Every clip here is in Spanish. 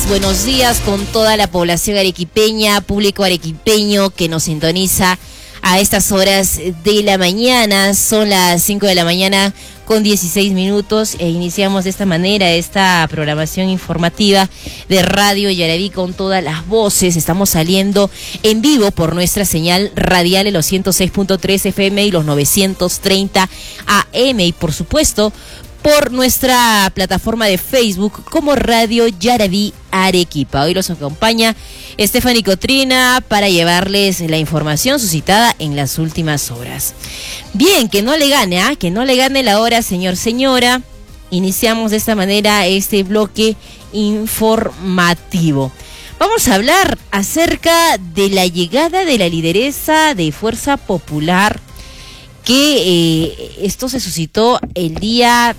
buenos días con toda la población arequipeña, público arequipeño que nos sintoniza a estas horas de la mañana. Son las 5 de la mañana con 16 minutos e iniciamos de esta manera esta programación informativa de Radio Yaraví con todas las voces. Estamos saliendo en vivo por nuestra señal radial en los 106.3 FM y los 930 AM y por supuesto por nuestra plataforma de Facebook como Radio Yaraví Arequipa. Hoy los acompaña Stephanie Cotrina para llevarles la información suscitada en las últimas horas. Bien, que no le gane, que no le gane la hora, señora. Iniciamos de esta manera este bloque informativo. Vamos a hablar acerca de la llegada de la lideresa de Fuerza Popular, que esto se suscitó el día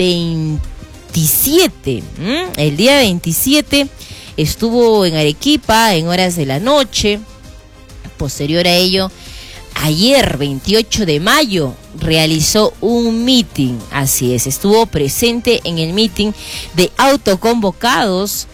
27. El día 27 estuvo en Arequipa en horas de la noche. Posterior a ello, ayer 28 de mayo realizó un meeting. Así es, estuvo presente en el meeting de autoconvocados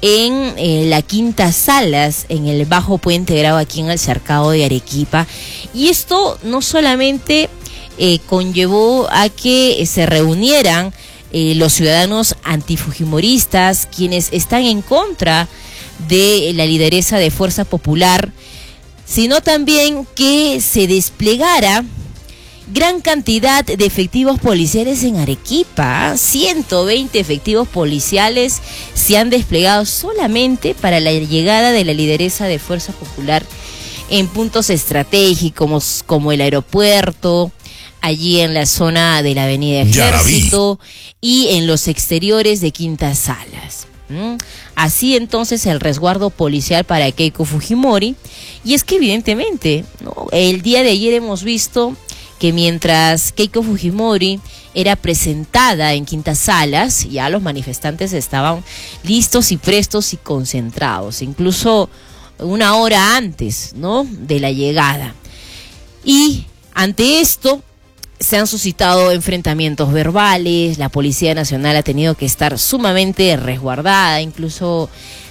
en la Quinta Salas, en el Bajo Puente Grau, aquí en el Cercado de Arequipa. Y esto no solamente conllevó a que se reunieran los ciudadanos antifujimoristas, quienes están en contra de la lideresa de Fuerza Popular, sino también que se desplegara gran cantidad de efectivos policiales en Arequipa. 120 efectivos policiales se han desplegado solamente para la llegada de la lideresa de Fuerza Popular en puntos estratégicos como el aeropuerto, allí en la zona de la Avenida Ejército y en los exteriores de Quinta Salas. Así entonces el resguardo policial para Keiko Fujimori. Y es que evidentemente, ¿no?, el día de ayer hemos visto que mientras Keiko Fujimori era presentada en Quinta Salas, ya los manifestantes estaban listos y prestos y concentrados, incluso una hora antes, ¿no?, de la llegada. Y ante esto se han suscitado enfrentamientos verbales, la Policía Nacional ha tenido que estar sumamente resguardada, incluso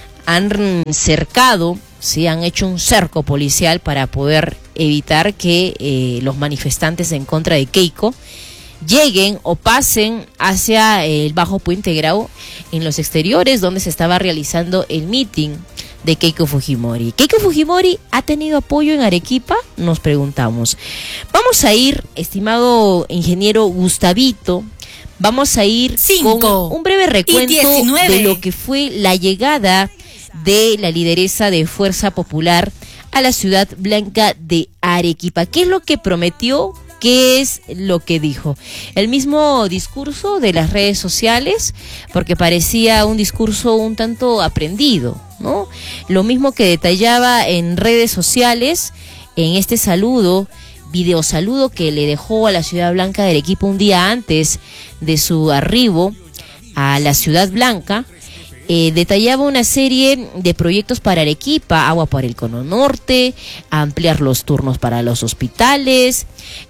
han cercado, sí, han hecho un cerco policial para poder evitar que los manifestantes en contra de Keiko lleguen o pasen hacia el Bajo Puente Grau en los exteriores donde se estaba realizando el meeting de Keiko Fujimori. ¿Keiko Fujimori ha tenido apoyo en Arequipa? Nos preguntamos. Vamos a ir, estimado ingeniero Gustavito, vamos a ir con un breve recuento de lo que fue la llegada de la lideresa de Fuerza Popular a la ciudad blanca de Arequipa. ¿Qué es lo que prometió? ¿Qué es lo que dijo? El mismo discurso de las redes sociales, porque parecía un discurso un tanto aprendido, ¿no? Lo mismo que detallaba en redes sociales en este saludo, videosaludo que le dejó a la ciudad blanca de Arequipa un día antes de su arribo a la ciudad blanca. Detallaba una serie de proyectos para Arequipa: agua para el Cono Norte, ampliar los turnos para los hospitales,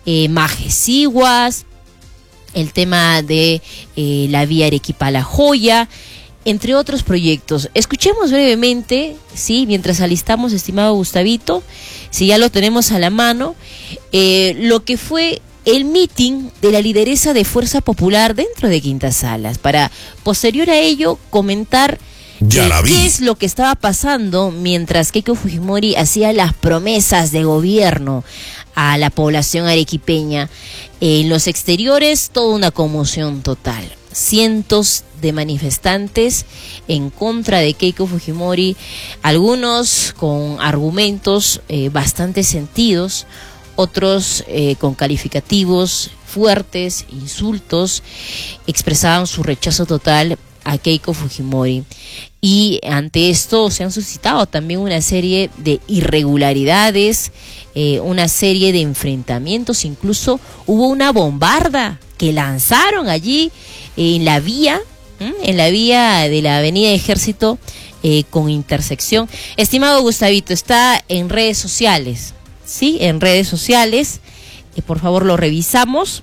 Majesiguas, el tema de la vía Arequipa-La Joya, entre otros proyectos. Escuchemos brevemente, sí, mientras alistamos, estimado Gustavito, si ya lo tenemos a la mano, lo que fue el meeting de la lideresa de Fuerza Popular dentro de Quinta Salas, para posterior a ello comentar qué es lo que estaba pasando mientras Keiko Fujimori hacía las promesas de gobierno a la población arequipeña. En los exteriores, toda una conmoción total. Cientos de manifestantes en contra de Keiko Fujimori, algunos con argumentos bastante sentidos, otros con calificativos fuertes, insultos, expresaban su rechazo total a Keiko Fujimori. Y ante esto se han suscitado también una serie de irregularidades, una serie de enfrentamientos, incluso hubo una bombarda que lanzaron allí en la vía de la Avenida Ejército con intersección. Estimado Gustavito, está en redes sociales. Sí, en redes sociales, por favor lo revisamos,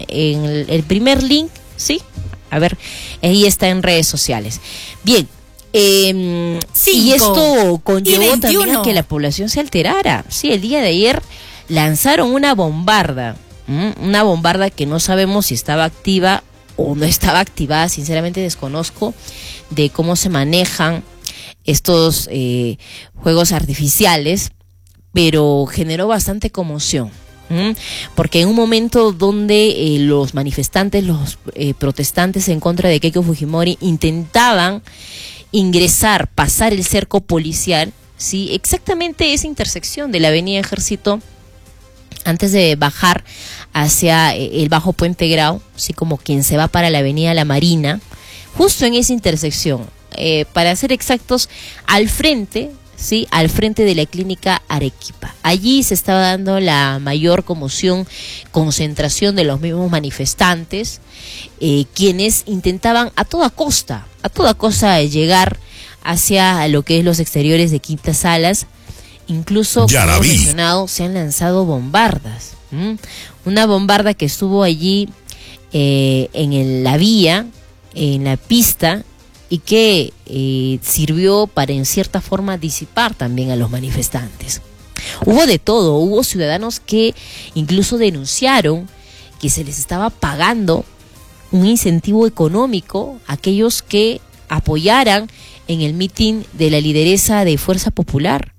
en el primer link, sí, a ver, ahí está en redes sociales. Bien, Y esto conllevó también a que la población se alterara. Sí, el día de ayer lanzaron una bombarda, una bombarda que no sabemos si estaba activa o no estaba activada, sinceramente desconozco de cómo se manejan estos juegos artificiales, pero generó bastante conmoción. Porque en un momento donde los manifestantes, los protestantes en contra de Keiko Fujimori intentaban ingresar, pasar el cerco policial, ¿sí? Exactamente esa intersección de la avenida Ejército, antes de bajar hacia el Bajo Puente Grau, ¿sí? Como quien se va para la avenida La Marina, justo en esa intersección, para ser exactos, al frente, ¿sí? Al frente de la clínica Arequipa. Allí se estaba dando la mayor conmoción, concentración de los mismos manifestantes, quienes intentaban a toda costa llegar hacia lo que es los exteriores de Quintas Salas. Incluso, como mencionado, se han lanzado bombardas. Una bombarda que estuvo allí en la vía, en la pista, y que sirvió para en cierta forma disipar también a los manifestantes. Hubo de todo, hubo ciudadanos que incluso denunciaron que se les estaba pagando un incentivo económico a aquellos que apoyaran en el mitin de la lideresa de Fuerza Popular.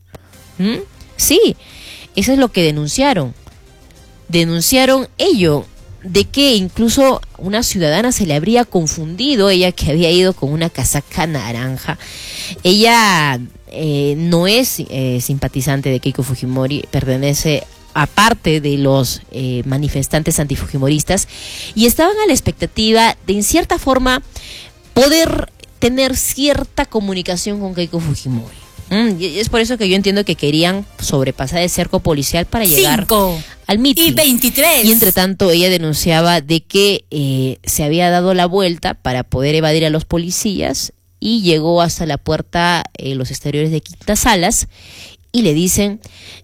Sí, eso es lo que denunciaron. Denunciaron ello, de que incluso una ciudadana se le habría confundido, ella que había ido con una casaca naranja. Ella no es simpatizante de Keiko Fujimori, pertenece a parte de los manifestantes antifujimoristas, y estaban a la expectativa de, en cierta forma, poder tener cierta comunicación con Keiko Fujimori. Y es por eso que yo entiendo que querían sobrepasar el cerco policial para llegar al mitin. Y 23. Y entre tanto ella denunciaba de que se había dado la vuelta para poder evadir a los policías y llegó hasta la puerta, los exteriores de Quintas Salas, y le dicen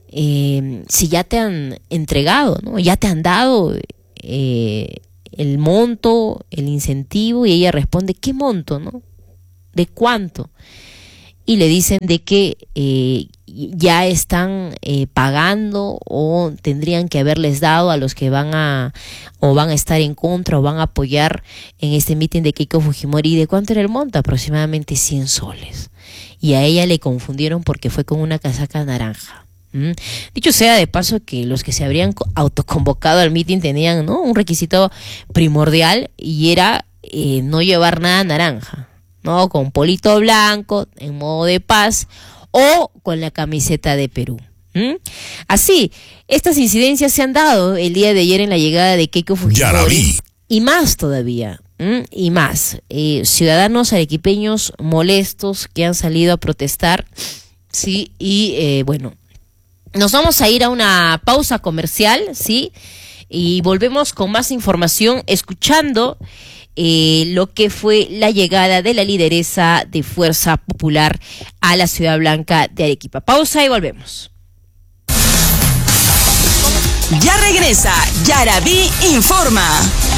si ya te han entregado, ¿no? Ya te han dado el monto, el incentivo, y ella responde, ¿qué monto, no? ¿De cuánto? Y le dicen de que ya están pagando, o tendrían que haberles dado a los que van a estar en contra o van a apoyar en este mitin de Keiko Fujimori. ¿De cuánto era el monto? Aproximadamente 100 soles. Y a ella le confundieron porque fue con una casaca naranja. Dicho sea de paso que los que se habrían autoconvocado al mitin tenían, ¿no?, un requisito primordial, y era no llevar nada naranja, ¿no? Con polito blanco, en modo de paz, o con la camiseta de Perú. Así, estas incidencias se han dado el día de ayer en la llegada de Keiko Fujimori, y más todavía, y más. Ciudadanos arequipeños molestos que han salido a protestar, sí, y bueno, nos vamos a ir a una pausa comercial, sí, y volvemos con más información, escuchando lo que fue la llegada de la lideresa de Fuerza Popular a la Ciudad Blanca de Arequipa. Pausa y volvemos. Ya regresa Yarabí Informa.